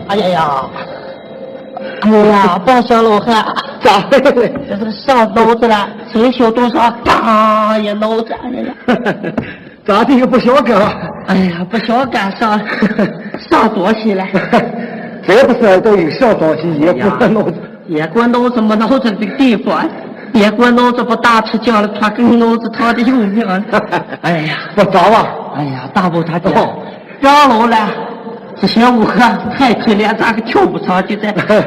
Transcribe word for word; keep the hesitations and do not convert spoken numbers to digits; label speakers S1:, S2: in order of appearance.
S1: 哎呀呀！哎呀，报销了我看
S2: 咋的了？
S1: 这是上脑子了，谁修多少？啊呀，脑子！哎呀，
S2: 咋的个不小梗？
S1: 哎呀，不小赶上上多些了。
S2: 这不是都有上东西也不脑子，
S1: 也给我脑子没脑子这个地方，也给我脑子不大吃酱了，他跟脑子他的有命。哎呀，
S2: 不咋吧？
S1: 哎呀，大不他讲，
S2: 哦
S1: 让老了。这些舞客太可怜，咋个跳不上去？这